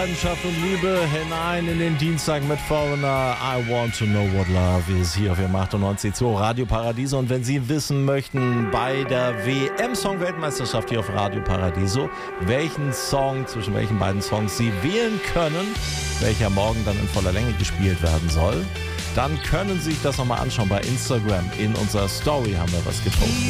Leidenschaft und Liebe hinein in den Dienstag mit Foreigner. I want to know what love is. Hier auf ihrem 98.2 Radio Paradiso. Und wenn Sie wissen möchten, bei der WM-Song-Weltmeisterschaft hier auf Radio Paradiso, welchen Song, zwischen welchen beiden Songs Sie wählen können, welcher morgen dann in voller Länge gespielt werden soll, dann können Sie sich das nochmal anschauen bei Instagram. In unserer Story haben wir was gepostet.